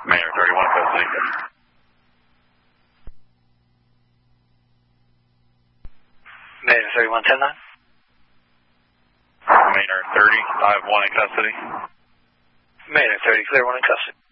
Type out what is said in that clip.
Maynard 31 in custody. Maynard 31, 10-9. Maynard 30, I have 1 in custody. Maynard 30, clear 1 in custody.